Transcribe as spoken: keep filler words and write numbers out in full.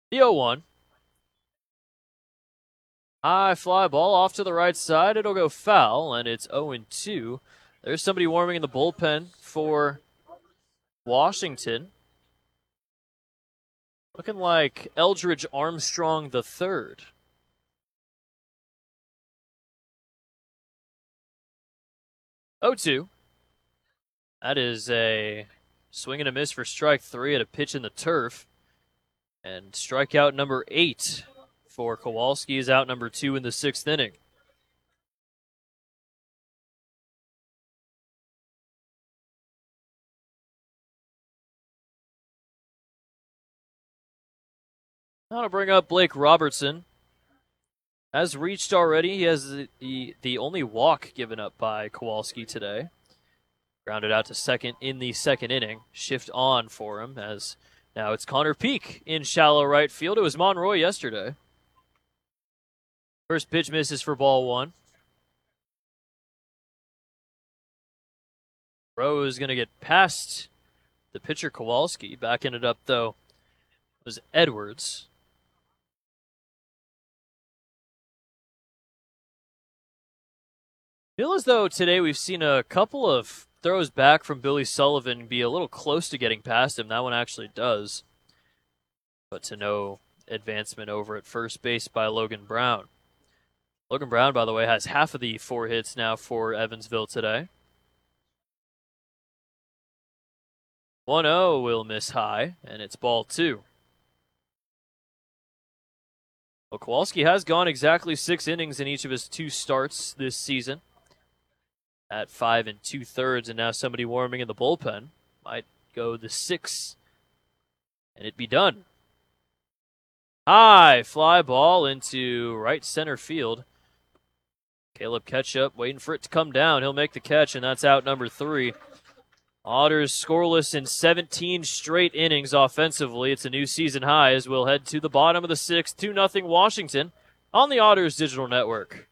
The oh one. High fly ball off to the right side. It'll go foul, and it's oh and two. There's somebody warming in the bullpen for Washington. Looking like Eldridge Armstrong the third. oh two. That is a swing and a miss for strike three at a pitch in the turf. And strikeout number eight for Kowalski is out number two in the sixth inning. Now to bring up Blake Robertson. Has reached already. He has the, the, the only walk given up by Kowalski today. Grounded out to second in the second inning. Shift on for him as now it's Connor Peak in shallow right field. It was Monroy yesterday. First pitch misses for ball one. Rose going to get past the pitcher Kowalski. Backing it up, though, was Edwards. Feel as though today we've seen a couple of throws back from Billy Sullivan be a little close to getting past him. That one actually does. But to no advancement over at first base by Logan Brown. Logan Brown, by the way, has half of the four hits now for Evansville today. one oh will miss high, and it's ball two. Well, Kowalski has gone exactly six innings in each of his two starts this season. At five and two thirds, and now somebody warming in the bullpen might go the six, and it'd be done. High fly ball into right center field. Caleb Ketchup waiting for it to come down. He'll make the catch, and that's out number three. Otters scoreless in seventeen straight innings offensively. It's a new season high as we'll head to the bottom of the sixth, two nothing Washington on the Otters Digital Network.